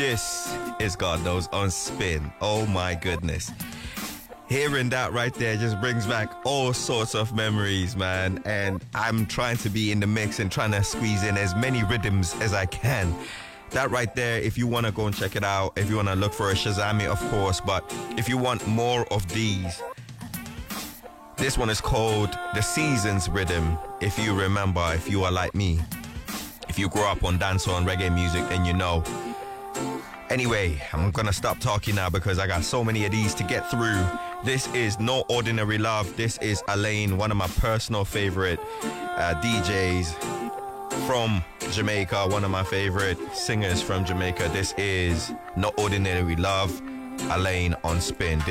This is God Knows on Spin. Oh my goodness. Hearing that right there just brings back all sorts of memories, man. And I'm trying to be in the mix and trying to squeeze in as many rhythms as I can. That right there, if you want to go and check it out, if you want to look for a Shazam it, of course, but if you want more of these, this one is called The Seasons Rhythm. If you remember, if you are like me, if you grew up on dancehall and reggae music, then you know. Anyway, I'm gonna stop talking now because I got so many of these to get through. This is No Ordinary Love. This is Alaine, one of my personal favorite DJs from Jamaica, one of my favorite singers from Jamaica. This is No Ordinary Love, Alaine on Spin.